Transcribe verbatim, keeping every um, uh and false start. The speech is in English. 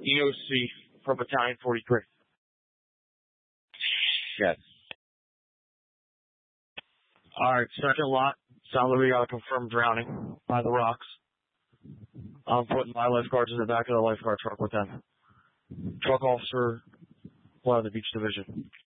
E O C from Battalion forty-three. Yes. Alright, second lot. Sounds like we got a confirmed drowning by the rocks. I'm putting my lifeguards in the back of the lifeguard truck with them. Truck officer, one of the beach division.